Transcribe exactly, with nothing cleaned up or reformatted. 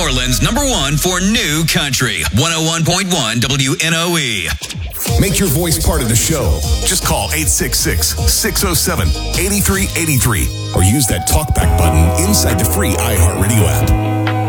Portland's number one for new country. one oh one point one W N O E. Make your voice part of the show. Just call eight six six, six oh seven, eight three eight three or use that talkback button inside the free iHeartRadio app.